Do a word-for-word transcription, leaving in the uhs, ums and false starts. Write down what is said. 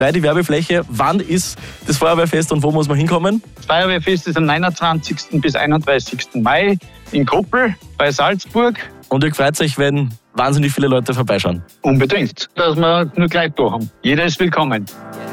Bei die Werbefläche, wann ist das Feuerwehrfest und wo muss man hinkommen? Das Feuerwehrfest ist am neunundzwanzigsten bis einunddreißigsten Mai in Koppel bei Salzburg. Und ihr freut euch, wenn wahnsinnig viele Leute vorbeischauen. Unbedingt, dass wir nur gleich da haben. Jeder ist willkommen.